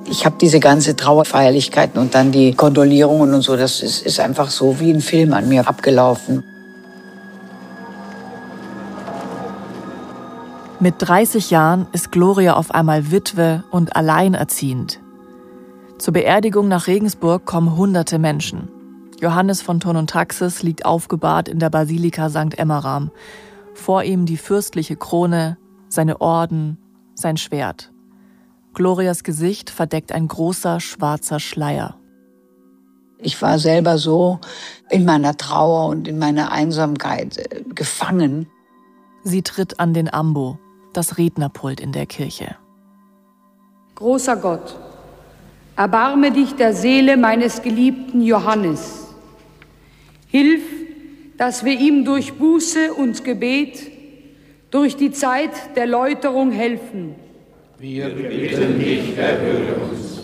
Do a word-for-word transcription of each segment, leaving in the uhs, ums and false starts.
Ich habe diese ganze Trauerfeierlichkeiten und dann die Kondolierungen und so, das ist, ist einfach so wie ein Film an mir abgelaufen. Mit dreißig Jahren ist Gloria auf einmal Witwe und alleinerziehend. Zur Beerdigung nach Regensburg kommen hunderte Menschen. Johannes von Thurn und Taxis liegt aufgebahrt in der Basilika Sankt Emmeram. Vor ihm die fürstliche Krone, seine Orden, sein Schwert. Glorias Gesicht verdeckt ein großer schwarzer Schleier. Ich war selber so in meiner Trauer und in meiner Einsamkeit äh, gefangen. Sie tritt an den Ambo, das Rednerpult in der Kirche. Großer Gott, erbarme dich der Seele meines geliebten Johannes. Hilf, dass wir ihm durch Buße und Gebet durch die Zeit der Läuterung helfen. Wir bitten dich, erhöre uns.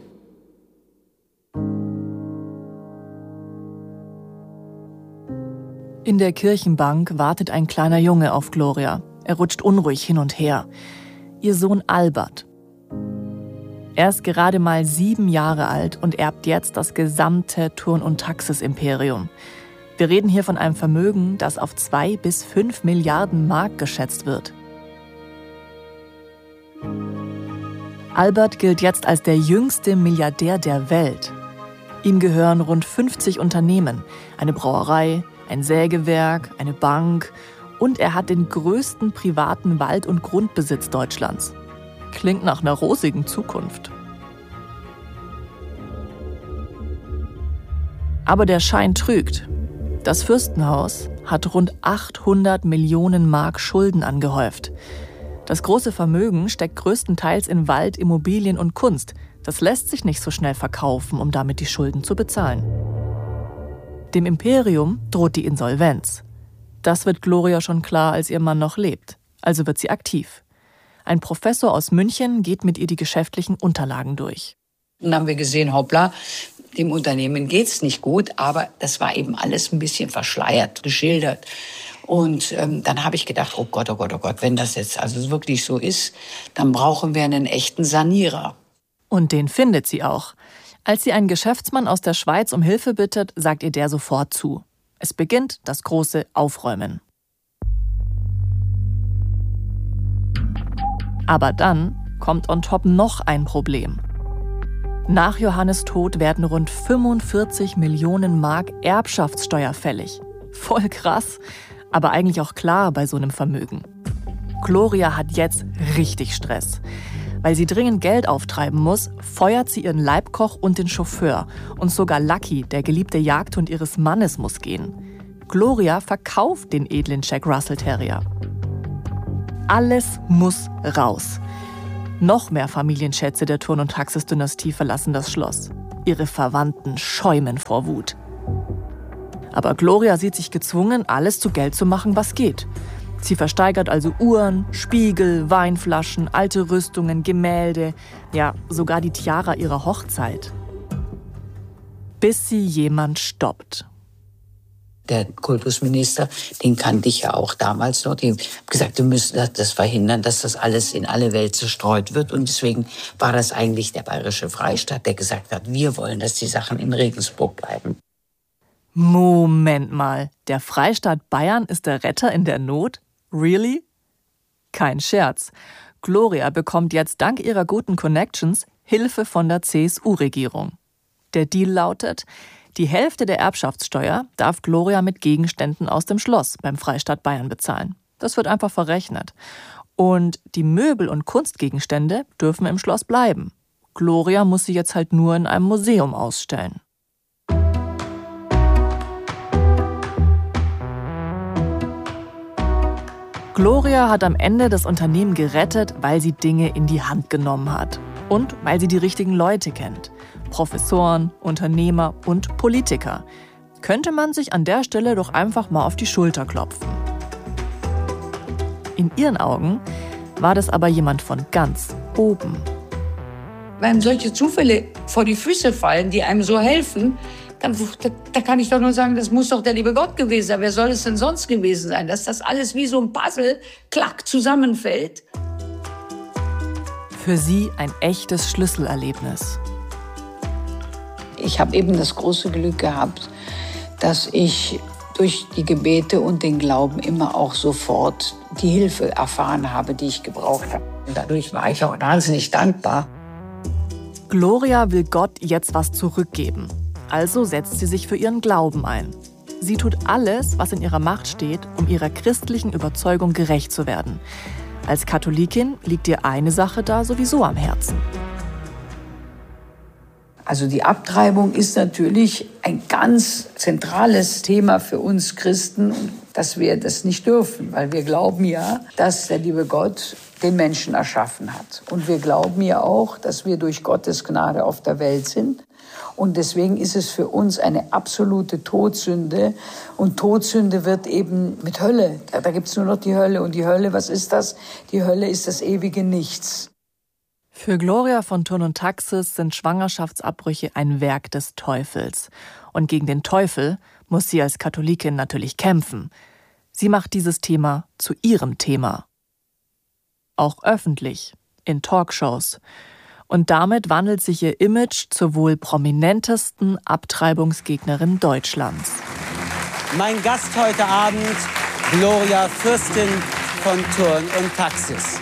In der Kirchenbank wartet ein kleiner Junge auf Gloria. Er rutscht unruhig hin und her. Ihr Sohn Albert. Er ist gerade mal sieben Jahre alt und erbt jetzt das gesamte Thurn- und Taxis-Imperium. Wir reden hier von einem Vermögen, das auf zwei bis fünf Milliarden Mark geschätzt wird. Albert gilt jetzt als der jüngste Milliardär der Welt. Ihm gehören rund fünfzig Unternehmen, eine Brauerei, ein Sägewerk, eine Bank und er hat den größten privaten Wald- und Grundbesitz Deutschlands. Klingt nach einer rosigen Zukunft. Aber der Schein trügt. Das Fürstenhaus hat rund achthundert Millionen Mark Schulden angehäuft. Das große Vermögen steckt größtenteils in Wald, Immobilien und Kunst. Das lässt sich nicht so schnell verkaufen, um damit die Schulden zu bezahlen. Dem Imperium droht die Insolvenz. Das wird Gloria schon klar, als ihr Mann noch lebt. Also wird sie aktiv. Ein Professor aus München geht mit ihr die geschäftlichen Unterlagen durch. Dann haben wir gesehen, hoppla, dem Unternehmen geht's nicht gut, aber das war eben alles ein bisschen verschleiert, geschildert. Und ähm, dann habe ich gedacht, oh Gott, oh Gott, oh Gott, wenn das jetzt also wirklich so ist, dann brauchen wir einen echten Sanierer. Und den findet sie auch. Als sie einen Geschäftsmann aus der Schweiz um Hilfe bittet, sagt ihr der sofort zu. Es beginnt das große Aufräumen. Aber dann kommt on top noch ein Problem. Nach Johannes Tod werden rund fünfundvierzig Millionen Mark Erbschaftssteuer fällig. Voll krass, aber eigentlich auch klar bei so einem Vermögen. Gloria hat jetzt richtig Stress. Weil sie dringend Geld auftreiben muss, feuert sie ihren Leibkoch und den Chauffeur. Und sogar Lucky, der geliebte Jagdhund ihres Mannes, muss gehen. Gloria verkauft den edlen Jack Russell Terrier. Alles muss raus. Noch mehr Familienschätze der Thurn- und Taxis-Dynastie verlassen das Schloss. Ihre Verwandten schäumen vor Wut. Aber Gloria sieht sich gezwungen, alles zu Geld zu machen, was geht. Sie versteigert also Uhren, Spiegel, Weinflaschen, alte Rüstungen, Gemälde, ja, sogar die Tiara ihrer Hochzeit. Bis sie jemand stoppt. Der Kultusminister, den kannte ich ja auch damals noch, die haben gesagt, wir müssen das verhindern, dass das alles in alle Welt zerstreut wird. Und deswegen war das eigentlich der Bayerische Freistaat, der gesagt hat, wir wollen, dass die Sachen in Regensburg bleiben. Moment mal, der Freistaat Bayern ist der Retter in der Not? Really? Kein Scherz. Gloria bekommt jetzt dank ihrer guten Connections Hilfe von der C S U-Regierung. Der Deal lautet, die Hälfte der Erbschaftssteuer darf Gloria mit Gegenständen aus dem Schloss beim Freistaat Bayern bezahlen. Das wird einfach verrechnet. Und die Möbel- und Kunstgegenstände dürfen im Schloss bleiben. Gloria muss sie jetzt halt nur in einem Museum ausstellen. Gloria hat am Ende das Unternehmen gerettet, weil sie Dinge in die Hand genommen hat. Und weil sie die richtigen Leute kennt. Professoren, Unternehmer und Politiker. Könnte man sich an der Stelle doch einfach mal auf die Schulter klopfen. In ihren Augen war das aber jemand von ganz oben. Wenn solche Zufälle vor die Füße fallen, die einem so helfen, dann da, da kann ich doch nur sagen, das muss doch der liebe Gott gewesen sein. Wer soll es denn sonst gewesen sein? Dass das alles wie so ein Puzzle, klack, zusammenfällt. Für sie ein echtes Schlüsselerlebnis. Ich habe eben das große Glück gehabt, dass ich durch die Gebete und den Glauben immer auch sofort die Hilfe erfahren habe, die ich gebraucht habe. Und dadurch war ich auch wahnsinnig dankbar. Gloria will Gott jetzt was zurückgeben. Also setzt sie sich für ihren Glauben ein. Sie tut alles, was in ihrer Macht steht, um ihrer christlichen Überzeugung gerecht zu werden. Als Katholikin liegt ihr eine Sache da sowieso am Herzen. Also die Abtreibung ist natürlich ein ganz zentrales Thema für uns Christen, dass wir das nicht dürfen, weil wir glauben ja, dass der liebe Gott den Menschen erschaffen hat. Und wir glauben ja auch, dass wir durch Gottes Gnade auf der Welt sind. Und deswegen ist es für uns eine absolute Todsünde. Und Todsünde wird eben mit Hölle. Da, da gibt es nur noch die Hölle. Und die Hölle, was ist das? Die Hölle ist das ewige Nichts. Für Gloria von Thurn und Taxis sind Schwangerschaftsabbrüche ein Werk des Teufels. Und gegen den Teufel muss sie als Katholikin natürlich kämpfen. Sie macht dieses Thema zu ihrem Thema. Auch öffentlich, in Talkshows. Und damit wandelt sich ihr Image zur wohl prominentesten Abtreibungsgegnerin Deutschlands. Mein Gast heute Abend, Gloria Fürstin von Thurn und Taxis.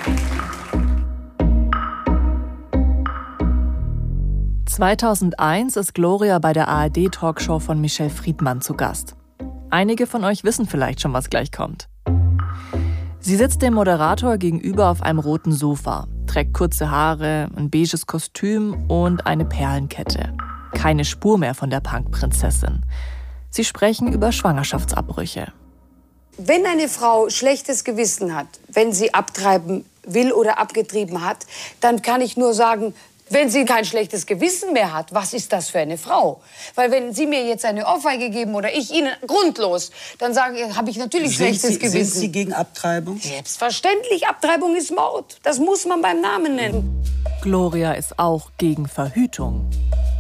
zweitausendeins ist Gloria bei der A R D-Talkshow von Michel Friedmann zu Gast. Einige von euch wissen vielleicht schon, was gleich kommt. Sie sitzt dem Moderator gegenüber auf einem roten Sofa, trägt kurze Haare, ein beiges Kostüm und eine Perlenkette. Keine Spur mehr von der Punkprinzessin. Sie sprechen über Schwangerschaftsabbrüche. Wenn eine Frau schlechtes Gewissen hat, wenn sie abtreiben will oder abgetrieben hat, dann kann ich nur sagen, wenn sie kein schlechtes Gewissen mehr hat, was ist das für eine Frau? Weil wenn Sie mir jetzt eine Ohrfeige geben oder ich Ihnen grundlos, dann sage habe ich natürlich sind schlechtes Sie, Gewissen. Sind Sie gegen Abtreibung? Selbstverständlich, Abtreibung ist Mord. Das muss man beim Namen nennen. Gloria ist auch gegen Verhütung.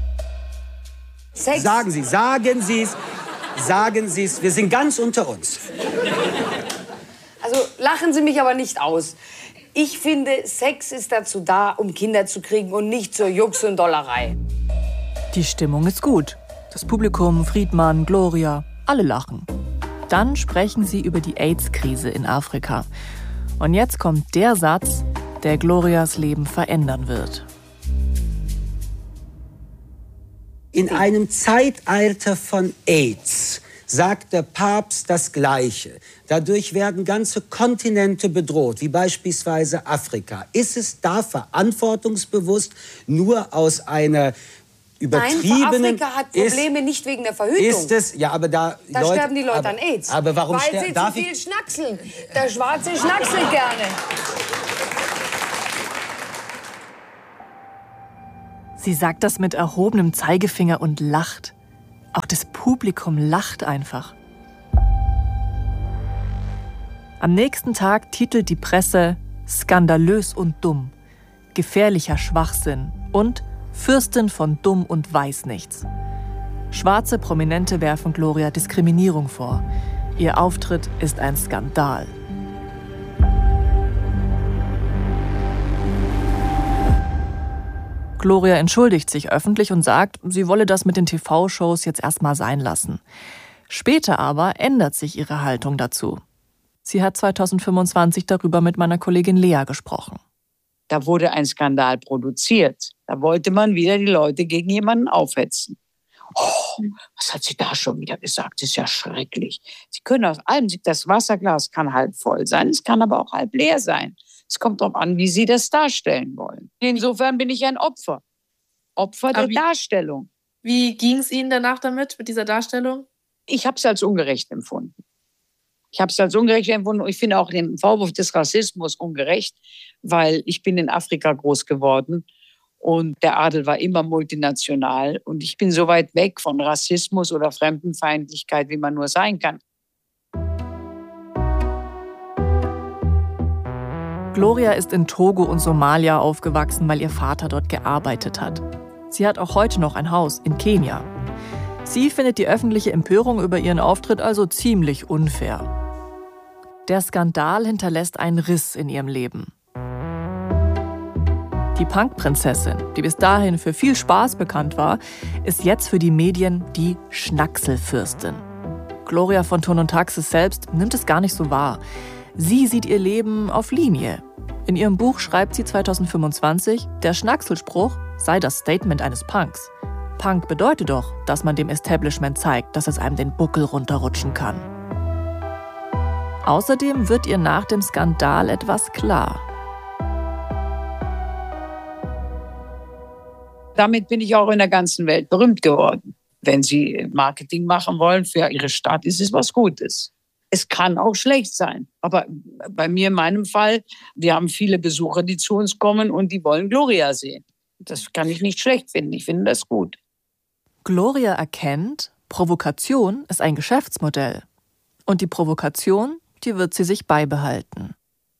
Sex. Sagen Sie, sagen Sie es, sagen Sie es. Wir sind ganz unter uns. Also lachen Sie mich aber nicht aus. Ich finde, Sex ist dazu da, um Kinder zu kriegen und nicht zur Jux und Dollerei. Die Stimmung ist gut. Das Publikum, Friedmann, Gloria, alle lachen. Dann sprechen sie über die AIDS-Krise in Afrika. Und jetzt kommt der Satz, der Glorias Leben verändern wird. In einem Zeitalter von AIDS sagt der Papst das Gleiche. Dadurch werden ganze Kontinente bedroht, wie beispielsweise Afrika. Ist es da verantwortungsbewusst, nur aus einer übertriebenen... Nein, Afrika hat Probleme ist, nicht wegen der Verhütung. Ist es? Ja, aber da... Da Leute, sterben die Leute aber, an AIDS. Aber warum Weil sterben... sie Darf zu viel ich? schnackseln. Der Schwarze schnackselt gerne. Sie sagt das mit erhobenem Zeigefinger und lacht. Auch das Publikum lacht einfach. Am nächsten Tag titelt die Presse »Skandalös und dumm«, »Gefährlicher Schwachsinn« und »Fürstin von dumm und weiß nichts«. Schwarze Prominente werfen Gloria Diskriminierung vor. Ihr Auftritt ist ein Skandal. Gloria entschuldigt sich öffentlich und sagt, sie wolle das mit den T V-Shows jetzt erstmal sein lassen. Später aber ändert sich ihre Haltung dazu. Sie hat zweitausendfünfundzwanzig darüber mit meiner Kollegin Lea gesprochen. Da wurde ein Skandal produziert. Da wollte man wieder die Leute gegen jemanden aufhetzen. Oh, was hat sie da schon wieder gesagt? Das ist ja schrecklich. Sie können aus allem, das Wasserglas kann halb voll sein, es kann aber auch halb leer sein. Es kommt darauf an, wie Sie das darstellen wollen. Insofern bin ich ein Opfer. Opfer der wie, Darstellung. Wie ging es Ihnen danach damit, mit dieser Darstellung? Ich habe es als ungerecht empfunden. Ich habe es als ungerecht empfunden. Ich finde auch den Vorwurf des Rassismus ungerecht, weil ich bin in Afrika groß geworden und der Adel war immer multinational. Und ich bin so weit weg von Rassismus oder Fremdenfeindlichkeit, wie man nur sein kann. Gloria ist in Togo und Somalia aufgewachsen, weil ihr Vater dort gearbeitet hat. Sie hat auch heute noch ein Haus in Kenia. Sie findet die öffentliche Empörung über ihren Auftritt also ziemlich unfair. Der Skandal hinterlässt einen Riss in ihrem Leben. Die Punkprinzessin, die bis dahin für viel Spaß bekannt war, ist jetzt für die Medien die Schnackselfürstin. Gloria von Thurn und Taxis selbst nimmt es gar nicht so wahr. Sie sieht ihr Leben auf Linie. In ihrem Buch schreibt sie zweitausendfünfundzwanzig, der Schnackselspruch sei das Statement eines Punks. Punk bedeutet doch, dass man dem Establishment zeigt, dass es einem den Buckel runterrutschen kann. Außerdem wird ihr nach dem Skandal etwas klar. Damit bin ich auch in der ganzen Welt berühmt geworden. Wenn Sie Marketing machen wollen für Ihre Stadt, ist es was Gutes. Es kann auch schlecht sein. Aber bei mir in meinem Fall, wir haben viele Besucher, die zu uns kommen und die wollen Gloria sehen. Das kann ich nicht schlecht finden. Ich finde das gut. Gloria erkennt, Provokation ist ein Geschäftsmodell. Und die Provokation, die wird sie sich beibehalten.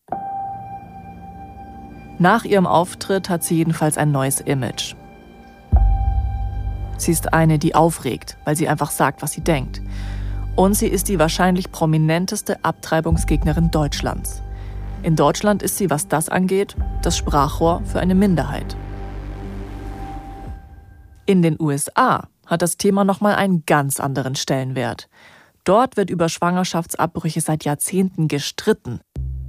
Nach ihrem Auftritt hat sie jedenfalls ein neues Image. Sie ist eine, die aufregt, weil sie einfach sagt, was sie denkt. Und sie ist die wahrscheinlich prominenteste Abtreibungsgegnerin Deutschlands. In Deutschland ist sie, was das angeht, das Sprachrohr für eine Minderheit. In den U S A hat das Thema nochmal einen ganz anderen Stellenwert. Dort wird über Schwangerschaftsabbrüche seit Jahrzehnten gestritten.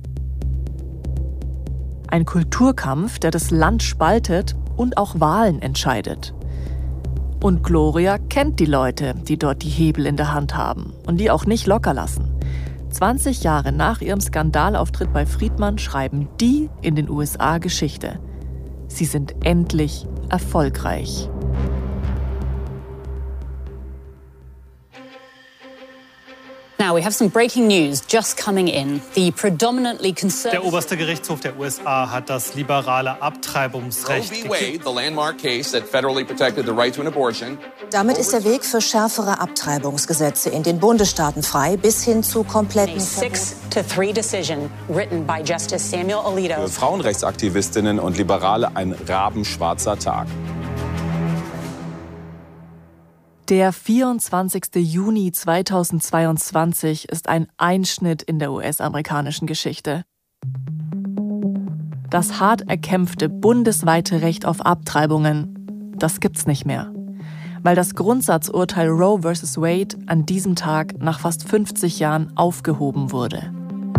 Ein Kulturkampf, der das Land spaltet und auch Wahlen entscheidet. Und Gloria kennt die Leute, die dort die Hebel in der Hand haben und die auch nicht locker lassen. zwanzig Jahre nach ihrem Skandalauftritt bei Friedman schreiben die in den U S A Geschichte. Sie sind endlich erfolgreich. Now we have some breaking news just coming in. The predominantly conservative. Der oberste Gerichtshof der U S A hat das liberale Abtreibungsrecht Roe v. Wade, the landmark case that federally protected the right to an abortion. Damit ist der Weg für schärfere Abtreibungsgesetze in den Bundesstaaten frei, bis hin zu kompletten six to three decision written by Justice Samuel Alito. Für Frauenrechtsaktivistinnen und Liberale ein rabenschwarzer Tag. Der vierundzwanzigste Juni zweitausendzweiundzwanzig ist ein Einschnitt in der U S-amerikanischen Geschichte. Das hart erkämpfte bundesweite Recht auf Abtreibungen, das gibt's nicht mehr. Weil das Grundsatzurteil Roe versus Wade an diesem Tag nach fast fünfzig Jahren aufgehoben wurde.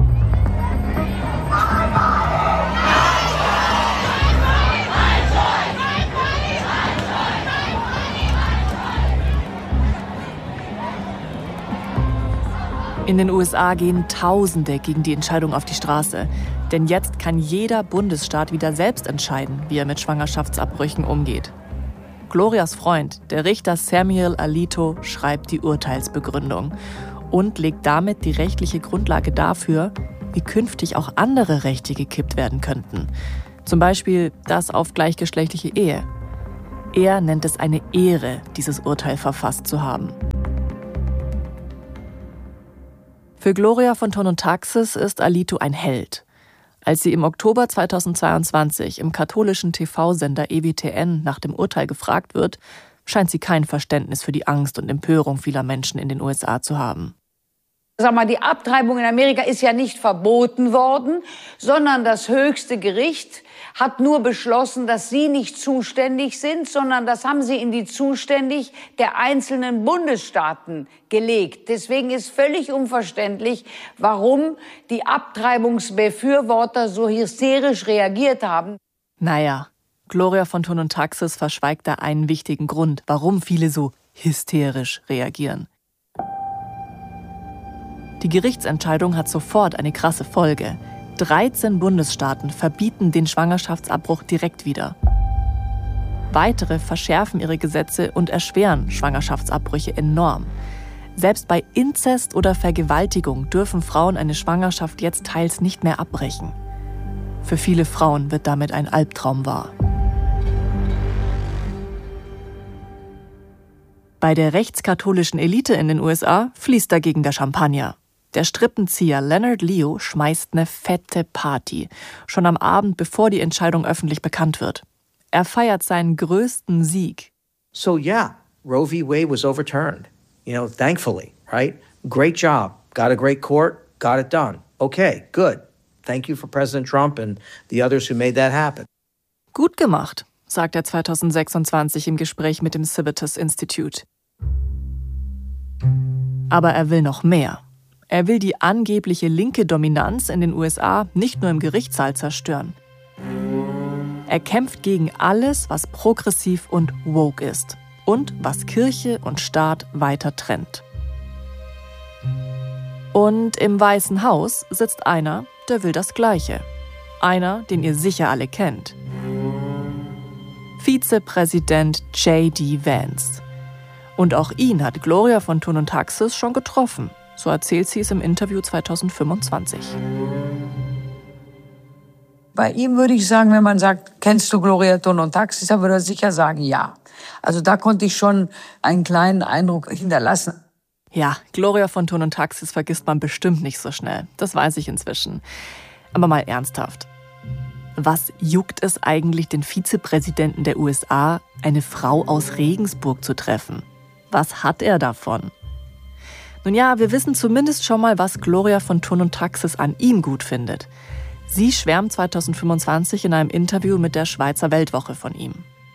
In den U S A gehen Tausende gegen die Entscheidung auf die Straße. Denn jetzt kann jeder Bundesstaat wieder selbst entscheiden, wie er mit Schwangerschaftsabbrüchen umgeht. Glorias Freund, der Richter Samuel Alito, schreibt die Urteilsbegründung und legt damit die rechtliche Grundlage dafür, wie künftig auch andere Rechte gekippt werden könnten. Zum Beispiel das auf gleichgeschlechtliche Ehe. Er nennt es eine Ehre, dieses Urteil verfasst zu haben. Für Gloria von Thurn und Taxis ist Alito ein Held. Als sie im Oktober zweitausendzweiundzwanzig im katholischen T V-Sender E W T N nach dem Urteil gefragt wird, scheint sie kein Verständnis für die Angst und Empörung vieler Menschen in den U S A zu haben. Sag mal, die Abtreibung in Amerika ist ja nicht verboten worden, sondern das höchste Gericht hat nur beschlossen, dass sie nicht zuständig sind, sondern das haben sie in die Zuständigkeit der einzelnen Bundesstaaten gelegt. Deswegen ist völlig unverständlich, warum die Abtreibungsbefürworter so hysterisch reagiert haben. Naja, Gloria von Thurn und Taxis verschweigt da einen wichtigen Grund, warum viele so hysterisch reagieren. Die Gerichtsentscheidung hat sofort eine krasse Folge. dreizehn Bundesstaaten verbieten den Schwangerschaftsabbruch direkt wieder. Weitere verschärfen ihre Gesetze und erschweren Schwangerschaftsabbrüche enorm. Selbst bei Inzest oder Vergewaltigung dürfen Frauen eine Schwangerschaft jetzt teils nicht mehr abbrechen. Für viele Frauen wird damit ein Albtraum wahr. Bei der rechtskatholischen Elite in den U S A fließt dagegen der Champagner. Der Strippenzieher Leonard Leo schmeißt eine fette Party, schon am Abend, bevor die Entscheidung öffentlich bekannt wird. Er feiert seinen größten Sieg. So yeah, Roe v. Wade was overturned. You know, thankfully, right? Great job. Got a great court, got it done. Okay, good. Thank you for President Trump and the others who made that happen. Gut gemacht, sagt er zweitausendsechsundzwanzig im Gespräch mit dem Civitas Institute. Aber er will noch mehr. Er will die angebliche linke Dominanz in den U S A nicht nur im Gerichtssaal zerstören. Er kämpft gegen alles, was progressiv und woke ist und was Kirche und Staat weiter trennt. Und im Weißen Haus sitzt einer, der will das Gleiche. Einer, den ihr sicher alle kennt. Vizepräsident J D Vance. Und auch ihn hat Gloria von Thun und Taxis schon getroffen. So erzählt sie es im Interview zweitausendfünfundzwanzig. Bei ihm würde ich sagen, wenn man sagt, kennst du Gloria Thun und Taxis, dann würde er sicher sagen, ja. Also da konnte ich schon einen kleinen Eindruck hinterlassen. Ja, Gloria von Thun und Taxis vergisst man bestimmt nicht so schnell. Das weiß ich inzwischen. Aber mal ernsthaft. Was juckt es eigentlich den Vizepräsidenten der U S A, eine Frau aus Regensburg zu treffen? Was hat er davon? Nun ja, wir wissen zumindest schon mal, was Gloria von Thun und Taxis an ihm gut findet. Sie schwärmt zweitausendfünfundzwanzig in einem Interview mit der Schweizer Weltwoche von ihm.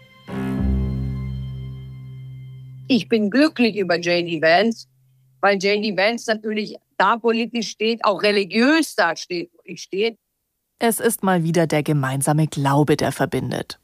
Ich bin glücklich über J D Vance, weil J D Vance natürlich da politisch steht, auch religiös da steht, wo ich stehe. Es ist mal wieder der gemeinsame Glaube, der verbindet.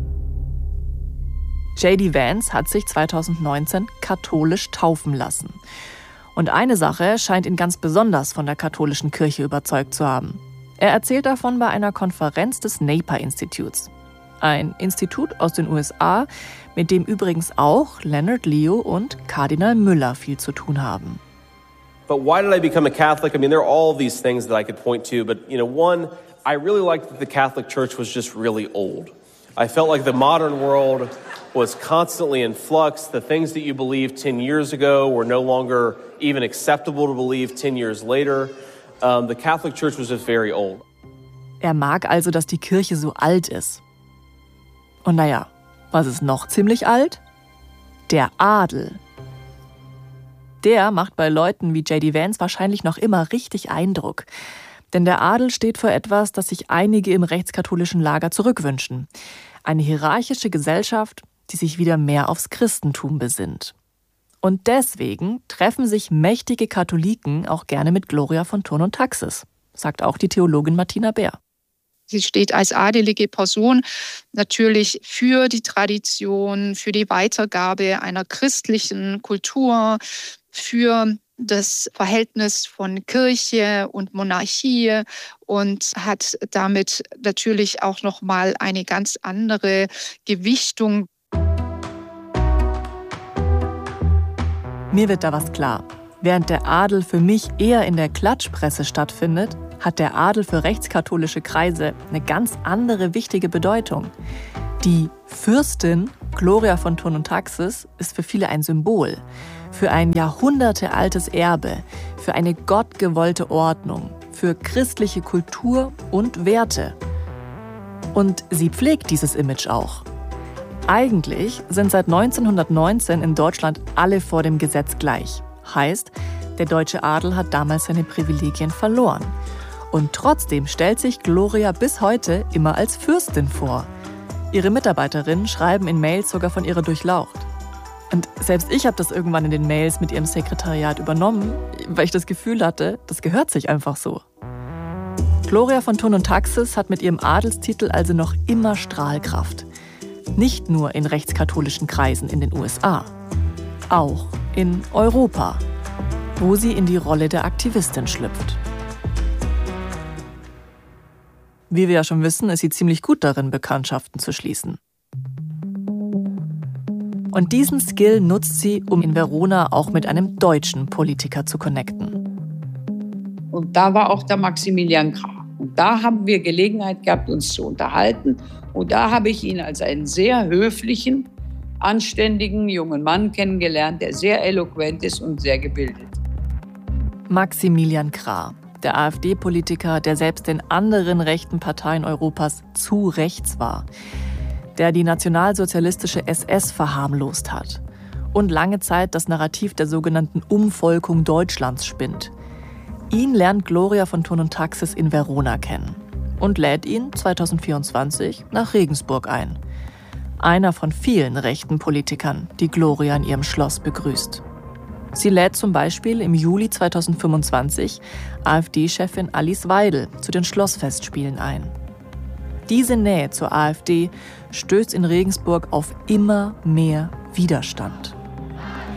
J D Vance hat sich zweitausendneunzehn katholisch taufen lassen. Und eine Sache scheint ihn ganz besonders von der katholischen Kirche überzeugt zu haben. Er erzählt davon bei einer Konferenz des Naper-Instituts. Ein Institut aus den U S A, mit dem übrigens auch Leonard Leo und Kardinal Müller viel zu tun haben. But why did I become a Catholic? I mean, there are all these things that I could point to, but you know, one, I really liked that the Catholic Church was just really old. I felt like the modern world was constantly in flux. The things that you believed ten years ago were no longer even acceptable to believe ten years later. Um, the Catholic Church was just very old. Er mag also, dass die Kirche so alt ist. Und naja, was ist noch ziemlich alt? Der Adel. Der macht bei Leuten wie J D Vance wahrscheinlich noch immer richtig Eindruck. Denn der Adel steht für etwas, das sich einige im rechtskatholischen Lager zurückwünschen. Eine hierarchische Gesellschaft, die sich wieder mehr aufs Christentum besinnt. Und deswegen treffen sich mächtige Katholiken auch gerne mit Gloria von Thun und Taxis, sagt auch die Theologin Martina Beer. Sie steht als adelige Person natürlich für die Tradition, für die Weitergabe einer christlichen Kultur, für das Verhältnis von Kirche und Monarchie und hat damit natürlich auch noch mal eine ganz andere Gewichtung. Mir wird da was klar. Während der Adel für mich eher in der Klatschpresse stattfindet, hat der Adel für rechtskatholische Kreise eine ganz andere wichtige Bedeutung. Die Fürstin Gloria von Thun und Taxis ist für viele ein Symbol, für ein jahrhundertealtes Erbe, für eine gottgewollte Ordnung, für christliche Kultur und Werte. Und sie pflegt dieses Image auch. Eigentlich sind seit neunzehnhundertneunzehn in Deutschland alle vor dem Gesetz gleich. Heißt, der deutsche Adel hat damals seine Privilegien verloren. Und trotzdem stellt sich Gloria bis heute immer als Fürstin vor. Ihre Mitarbeiterinnen schreiben in Mails sogar von ihrer Durchlaucht. Und selbst ich habe das irgendwann in den Mails mit ihrem Sekretariat übernommen, weil ich das Gefühl hatte, das gehört sich einfach so. Gloria von Thun und Taxis hat mit ihrem Adelstitel also noch immer Strahlkraft. Nicht nur in rechtskatholischen Kreisen in den U S A, auch in Europa, wo sie in die Rolle der Aktivistin schlüpft. Wie wir ja schon wissen, ist sie ziemlich gut darin, Bekanntschaften zu schließen. Und diesen Skill nutzt sie, um in Verona auch mit einem deutschen Politiker zu connecten. Und da war auch der Maximilian Krah. Und da haben wir Gelegenheit gehabt, uns zu unterhalten. Und da habe ich ihn als einen sehr höflichen, anständigen jungen Mann kennengelernt, der sehr eloquent ist und sehr gebildet. Maximilian Krah, der AfD-Politiker, der selbst in anderen rechten Parteien Europas zu rechts war, der die nationalsozialistische S S verharmlost hat und lange Zeit das Narrativ der sogenannten Umvolkung Deutschlands spinnt. Ihn lernt Gloria von Thun und Taxis in Verona kennen. und lädt ihn zweitausendvierundzwanzig nach Regensburg ein. Einer von vielen rechten Politikern, die Gloria in ihrem Schloss begrüßt. Sie lädt zum Beispiel im Juli zweitausendfünfundzwanzig AfD-Chefin Alice Weidel zu den Schlossfestspielen ein. Diese Nähe zur AfD stößt in Regensburg auf immer mehr Widerstand.